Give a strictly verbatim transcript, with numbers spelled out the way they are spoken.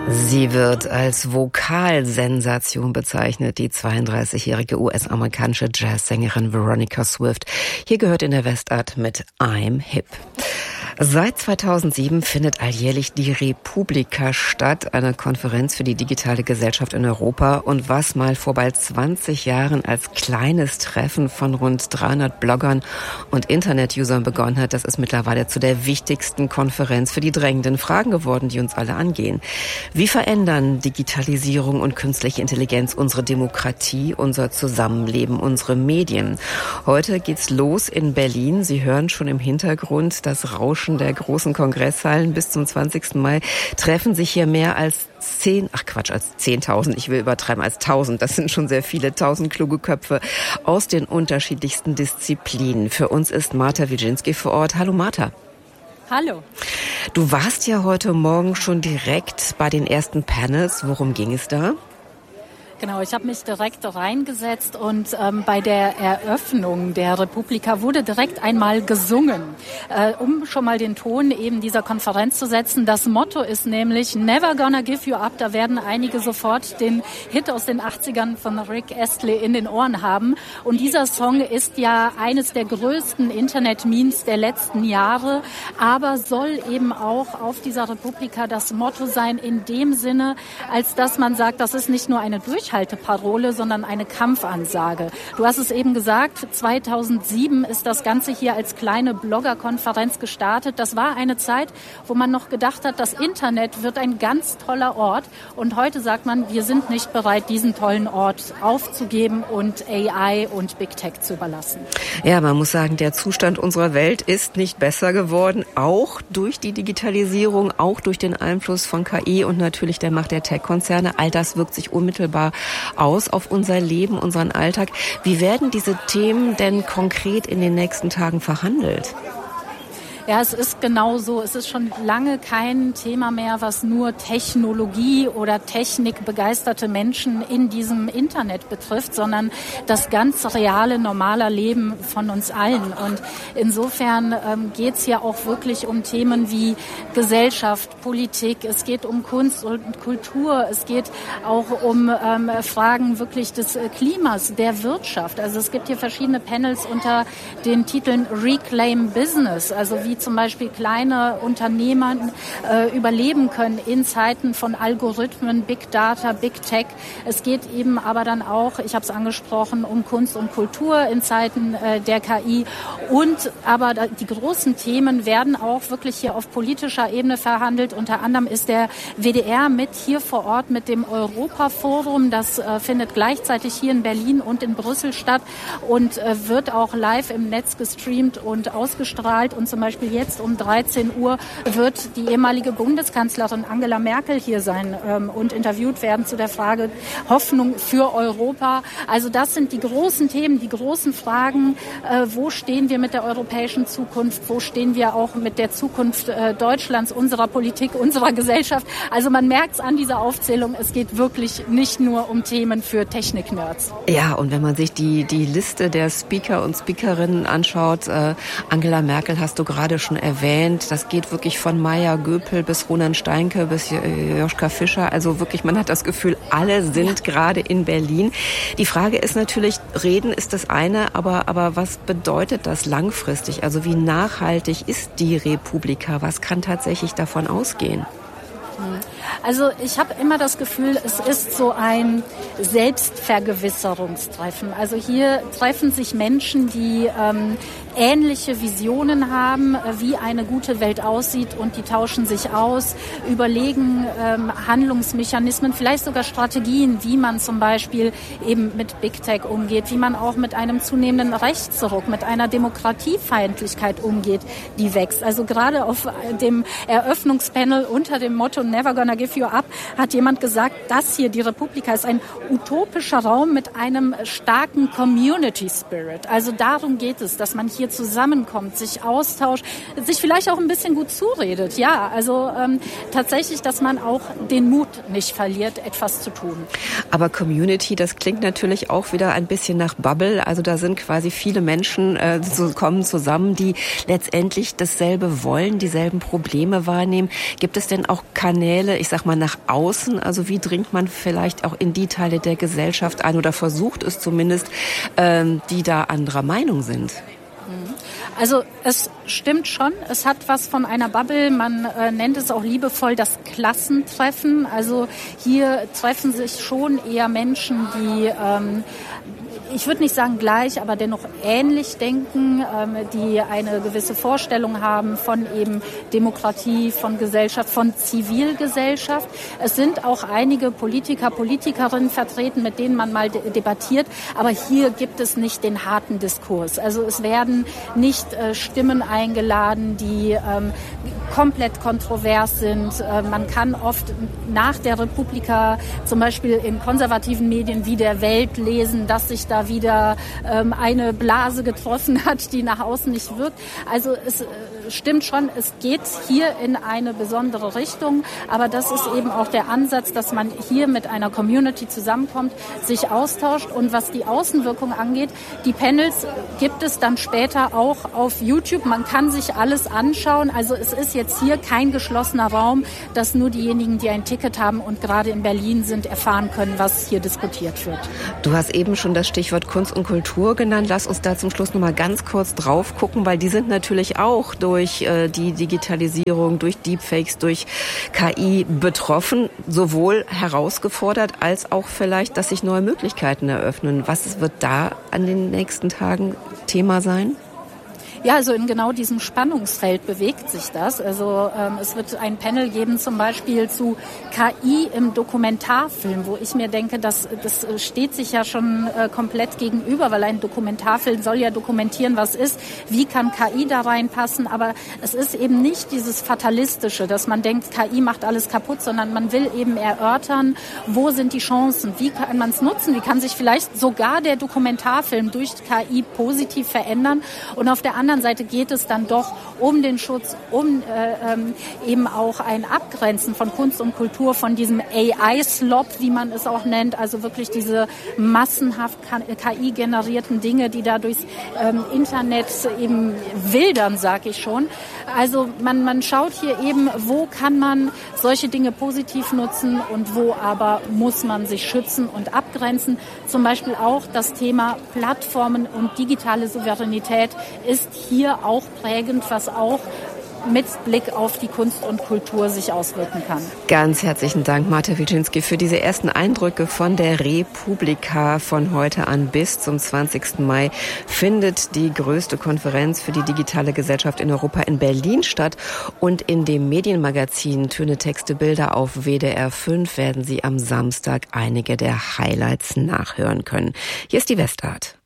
Sie wird als Vokalsensation bezeichnet, die zweiunddreißigjährige U S-amerikanische Jazzsängerin Veronica Swift. Hier gehört in der Westart mit I'm Hip. Seit zweitausendsieben findet alljährlich die Republika statt, eine Konferenz für die digitale Gesellschaft in Europa. Und was mal vor bald zwanzig Jahren als kleines Treffen von rund dreihundert Bloggern und Internet-Usern begonnen hat, das ist mittlerweile zu der wichtigsten Konferenz für die drängenden Fragen geworden, die uns alle angehen. Wie verändern Digitalisierung und künstliche Intelligenz unsere Demokratie, unser Zusammenleben, unsere Medien? Heute geht's los in Berlin. Sie hören schon im Hintergrund das Rauschen der großen Kongresshallen. Bis zum zwanzigsten Mai treffen sich hier mehr als zehn, ach Quatsch, als zehntausend, ich will übertreiben, als tausend, das sind schon sehr viele, tausend kluge Köpfe aus den unterschiedlichsten Disziplinen. Für uns ist Marta Wilczynski vor Ort. Hallo Marta. Hallo. Du warst ja heute Morgen schon direkt bei den ersten Panels. Worum ging es da? Genau, ich habe mich direkt reingesetzt und ähm, bei der Eröffnung der Republika wurde direkt einmal gesungen, äh, um schon mal den Ton eben dieser Konferenz zu setzen. Das Motto ist nämlich Never Gonna Give You Up. Da werden einige sofort den Hit aus den achtzigern von Rick Astley in den Ohren haben. Und dieser Song ist ja eines der größten Internet-Memes der letzten Jahre, aber soll eben auch auf dieser Republika das Motto sein, in dem Sinne, als dass man sagt, das ist nicht nur eine Durchhalteparole, sondern eine Kampfansage. Du hast es eben gesagt, zweitausendsieben ist das Ganze hier als kleine Bloggerkonferenz gestartet. Das war eine Zeit, wo man noch gedacht hat, das Internet wird ein ganz toller Ort. Und heute sagt man, wir sind nicht bereit, diesen tollen Ort aufzugeben und A I und Big Tech zu überlassen. Ja, man muss sagen, der Zustand unserer Welt ist nicht besser geworden, auch durch die Digitalisierung, auch durch den Einfluss von K I und natürlich der Macht der Tech-Konzerne. All das wirkt sich unmittelbar aus auf unser Leben, unseren Alltag. Wie werden diese Themen denn konkret in den nächsten Tagen verhandelt? Ja, es ist genau so. Es ist schon lange kein Thema mehr, was nur Technologie oder Technik begeisterte Menschen in diesem Internet betrifft, sondern das ganz reale, normale Leben von uns allen. Und insofern ähm, geht es ja auch wirklich um Themen wie Gesellschaft, Politik. Es geht um Kunst und Kultur. Es geht auch um ähm, Fragen wirklich des Klimas, der Wirtschaft. Also es gibt hier verschiedene Panels unter den Titeln Reclaim Business, also wie zum Beispiel kleine Unternehmer äh, überleben können in Zeiten von Algorithmen, Big Data, Big Tech. Es geht eben aber dann auch, ich habe es angesprochen, um Kunst und Kultur in Zeiten äh, der K I. Und aber die großen Themen werden auch wirklich hier auf politischer Ebene verhandelt. Unter anderem ist der W D R mit hier vor Ort mit dem Europaforum. Das äh, findet gleichzeitig hier in Berlin und in Brüssel statt und äh, wird auch live im Netz gestreamt und ausgestrahlt. Und zum Beispiel jetzt um dreizehn Uhr wird die ehemalige Bundeskanzlerin Angela Merkel hier sein ähm, und interviewt werden zu der Frage Hoffnung für Europa. Also das sind die großen Themen, die großen Fragen. Äh, wo stehen wir mit der europäischen Zukunft? Wo stehen wir auch mit der Zukunft äh, Deutschlands, unserer Politik, unserer Gesellschaft? Also man merkt es an dieser Aufzählung, es geht wirklich nicht nur um Themen für Technik-Nerds. Ja, und wenn man sich die, die Liste der Speaker und Speakerinnen anschaut, äh, Angela Merkel hast du gerade schon erwähnt, das geht wirklich von Maya Göpel bis Ronan Steinke bis Joschka Fischer. Also wirklich, man hat das Gefühl, alle sind ja gerade in Berlin. Die Frage ist natürlich, reden ist das eine, aber, aber was bedeutet das langfristig? Also wie nachhaltig ist die Republika? Was kann tatsächlich davon ausgehen? Also ich habe immer das Gefühl, es ist so ein Selbstvergewisserungstreffen. Also hier treffen sich Menschen, die ähm, ähnliche Visionen haben, wie eine gute Welt aussieht, und die tauschen sich aus, überlegen ähm, Handlungsmechanismen, vielleicht sogar Strategien, wie man zum Beispiel eben mit Big Tech umgeht, wie man auch mit einem zunehmenden Rechtsruck, mit einer Demokratiefeindlichkeit umgeht, die wächst. Also gerade auf dem Eröffnungspanel unter dem Motto Never Gonna Give You Up hat jemand gesagt, das hier, die Republika, ist ein utopischer Raum mit einem starken Community Spirit. Also darum geht es, dass man hier zusammenkommt, sich austauscht, sich vielleicht auch ein bisschen gut zuredet. Ja, also ähm, tatsächlich, dass man auch den Mut nicht verliert, etwas zu tun. Aber Community, das klingt natürlich auch wieder ein bisschen nach Bubble. Also da sind quasi viele Menschen, äh, so kommen zusammen, die letztendlich dasselbe wollen, dieselben Probleme wahrnehmen. Gibt es denn auch Kanäle, ich sag mal, nach außen? Also wie dringt man vielleicht auch in die Teile der Gesellschaft ein oder versucht es zumindest, ähm, die da anderer Meinung sind? Also es stimmt schon, es hat was von einer Bubble, man äh, nennt es auch liebevoll das Klassentreffen. Also hier treffen sich schon eher Menschen, die, ähm, ich würde nicht sagen gleich, aber dennoch ähnlich denken, ähm, die eine gewisse Vorstellung haben von eben Demokratie, von Gesellschaft, von Zivilgesellschaft. Es sind auch einige Politiker, Politikerinnen vertreten, mit denen man mal de- debattiert, aber hier gibt es nicht den harten Diskurs. Also es werden nicht äh, Stimmen eingeladen, die ähm, komplett kontrovers sind. Äh, man kann oft nach der Republika zum Beispiel in konservativen Medien wie der Welt lesen, dass sich da wieder ähm, eine Blase getroffen hat, die nach außen nicht wirkt. Also es äh, stimmt schon, es geht hier in eine besondere Richtung, aber das ist eben auch der Ansatz, dass man hier mit einer Community zusammenkommt, sich austauscht und was die Außenwirkung angeht, die Panels gibt es dann später auch auf YouTube. Man kann sich alles anschauen. Also es ist jetzt hier kein geschlossener Raum, dass nur diejenigen, die ein Ticket haben und gerade in Berlin sind, erfahren können, was hier diskutiert wird. Du hast eben schon das Stichwort Kunst und Kultur genannt. Lass uns da zum Schluss noch mal ganz kurz drauf gucken, weil die sind natürlich auch durch äh, die Digitalisierung, durch Deepfakes, durch K I betroffen, sowohl herausgefordert als auch vielleicht, dass sich neue Möglichkeiten eröffnen. Was wird da an den nächsten Tagen Thema sein? Ja, also in genau diesem Spannungsfeld bewegt sich das. Also ähm, es wird ein Panel geben zum Beispiel zu K I im Dokumentarfilm, wo ich mir denke, das, das steht sich ja schon äh, komplett gegenüber, weil ein Dokumentarfilm soll ja dokumentieren, was ist. Wie kann K I da reinpassen? Aber es ist eben nicht dieses Fatalistische, dass man denkt, K I macht alles kaputt, sondern man will eben erörtern, wo sind die Chancen, wie kann man es nutzen, wie kann sich vielleicht sogar der Dokumentarfilm durch K I positiv verändern. Und auf der anderen Seite geht es dann doch um den Schutz, um äh, ähm, eben auch ein Abgrenzen von Kunst und Kultur, von diesem A I-Slop, wie man es auch nennt, also wirklich diese massenhaft K I-generierten Dinge, die da durchs ähm, Internet eben wildern, sag ich schon. Also man, man schaut hier eben, wo kann man solche Dinge positiv nutzen und wo aber muss man sich schützen und abgrenzen. Zum Beispiel auch das Thema Plattformen und digitale Souveränität ist hier auch prägend, was auch mit Blick auf die Kunst und Kultur sich auswirken kann. Ganz herzlichen Dank, Marta Wilczynski, für diese ersten Eindrücke von der Republika. Von heute an bis zum zwanzigsten Mai findet die größte Konferenz für die digitale Gesellschaft in Europa in Berlin statt. Und in dem Medienmagazin Töne, Texte, Bilder auf W D R fünf werden Sie am Samstag einige der Highlights nachhören können. Hier ist die Westart.